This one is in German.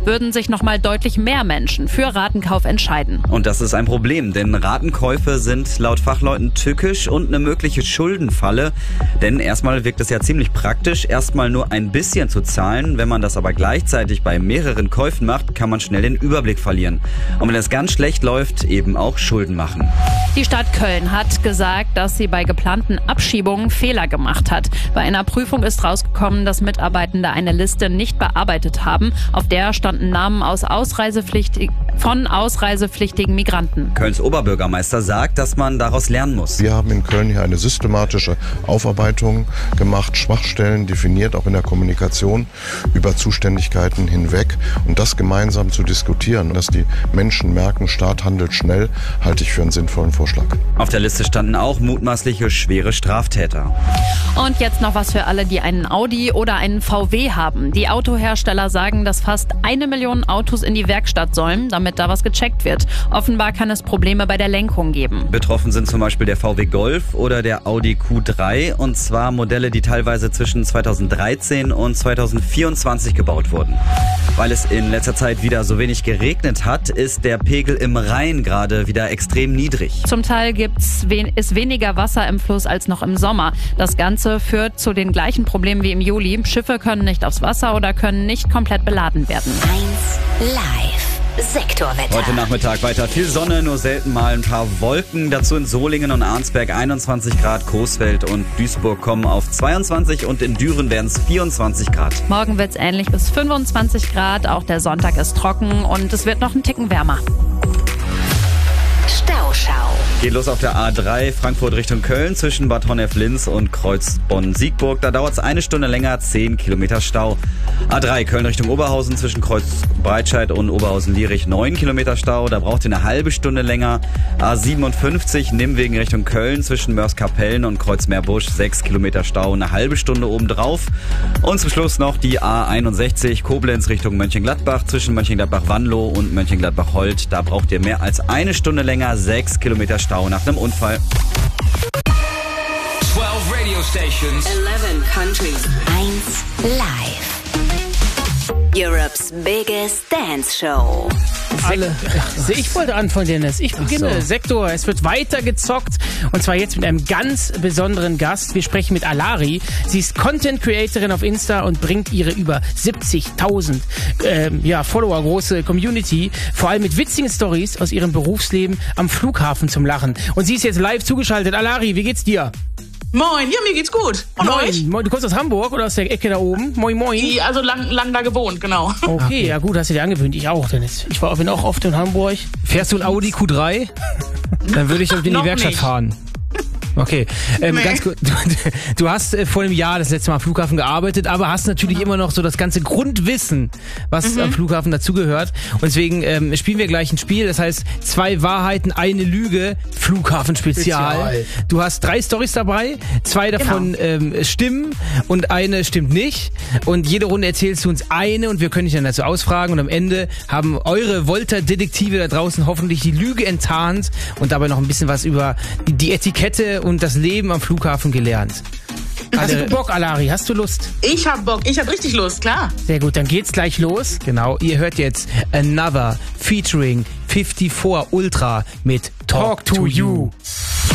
würden sich nochmal deutlich mehr Menschen für Ratenkauf entscheiden. Und das ist ein Problem, denn Ratenkäufe sind laut Fachleuten tückisch und eine mögliche Schuldenfalle. Denn erstmal wirkt es ja ziemlich praktisch, erstmal nur ein bisschen zu zahlen. Wenn man das aber gleichzeitig bei mehreren Käufen macht, kann man schnell den Überblick verlieren. Und wenn es ganz schlecht läuft, eben auch Schulden machen. Die Stadt Köln hat gesagt, dass sie bei geplanten Abschiebungen Fehler gemacht hat. Bei einer Prüfung ist rausgekommen, dass Mitarbeitende eine Liste nicht bearbeitet haben. Auf der standen Namen von ausreisepflichtigen Migranten. Kölns Oberbürgermeister sagt, dass man daraus lernen muss. Wir haben in Köln hier eine systematische Aufarbeitung gemacht, Schwachstellen definiert, auch in der Kommunikation über Zuständigkeiten hinweg. Und das gemeinsam zu diskutieren, dass die Menschen merken, Staat handelt schnell, halte ich für einen sinnvollen Vorschlag. Auf der Liste standen auch mutmaßliche schwere Straftäter. Und jetzt noch was für alle, die einen Audi oder einen VW haben. Die Autohersteller sagen, dass fast 1 Million Autos in die Werkstatt sollen, damit da was gecheckt wird. Offenbar kann es Probleme bei der Lenkung geben. Betroffen sind zum Beispiel der VW Golf oder der Audi Q3, und zwar Modelle, die teilweise zwischen 2013 und 2024 gebaut wurden. Weil es in letzter Zeit wieder so wenig geregnet hat, ist der Pegel im Rhein gerade wieder extrem niedrig. Zum Teil ist weniger Wasser im Fluss als noch im Sommer. Das Ganze führt zu den gleichen Problemen wie im Juli. Schiffe können nicht aufs Wasser oder können nicht komplett beladen werden. 1 Live. Sektorwetter. Heute Nachmittag weiter viel Sonne, nur selten mal ein paar Wolken. Dazu in Solingen und Arnsberg 21 Grad, Coesfeld und Duisburg kommen auf 22 und in Düren werden es 24 Grad. Morgen wird es ähnlich bis 25 Grad. Auch der Sonntag ist trocken und es wird noch einen Ticken wärmer. Stauschau. Geht los auf der A3 Frankfurt Richtung Köln zwischen Bad Honnef-Linz und Kreuz Bonn-Siegburg. Da dauert es 1 Stunde länger, 10 Kilometer Stau. A3 Köln Richtung Oberhausen zwischen Kreuz Breitscheid und Oberhausen-Lierich 9 Kilometer Stau. Da braucht ihr eine halbe Stunde länger. A57 Nimwegen Richtung Köln zwischen Mörs-Kapellen und Kreuz Meerbusch 6 Kilometer Stau, eine halbe Stunde obendrauf. Und zum Schluss noch die A61 Koblenz Richtung Mönchengladbach zwischen Mönchengladbach-Wanlo und Mönchengladbach-Holt. Da braucht ihr mehr als 1 Stunde länger, 6 Kilometer Stau nach einem Unfall. 12 radio stations. 11 countries. 1 Live. Europe's biggest dance show. Ich wollte anfangen, Dennis. Ich beginne. So. Sektor, es wird weiter gezockt. Und zwar jetzt mit einem ganz besonderen Gast. Wir sprechen mit Alari. Sie ist Content Creatorin auf Insta und bringt ihre über 70.000 Follower große Community, vor allem mit witzigen Stories aus ihrem Berufsleben am Flughafen zum Lachen. Und sie ist jetzt live zugeschaltet. Alari, wie geht's dir? Moin, ja, mir geht's gut. Und euch? Moin. Du kommst aus Hamburg oder aus der Ecke da oben? Moin, moin. Also lang da gewohnt, genau. Okay, ja gut, hast du dir angewöhnt. Ich auch, Dennis. Ich bin auch oft in Hamburg. Fährst du ein Audi Q3? Dann würde ich in die Werkstatt fahren. Okay, ganz gut. Du hast vor einem Jahr das letzte Mal am Flughafen gearbeitet, aber hast natürlich immer noch so das ganze Grundwissen, was am Flughafen dazugehört. Und deswegen spielen wir gleich ein Spiel, das heißt 2 Wahrheiten, eine Lüge, Flughafen-Spezial. Du hast 3 Storys dabei, 2 davon stimmen und eine stimmt nicht. Und jede Runde erzählst du uns eine und wir können dich dann dazu ausfragen. Und am Ende haben eure Volta-Detektive da draußen hoffentlich die Lüge enttarnt und dabei noch ein bisschen was über die Etikette und das Leben am Flughafen gelernt. Hast du Bock, Alari? Hast du Lust? Ich hab Bock, ich hab richtig Lust, klar. Sehr gut, dann geht's gleich los. Genau, ihr hört jetzt Another featuring 54 Ultra mit Talk to You.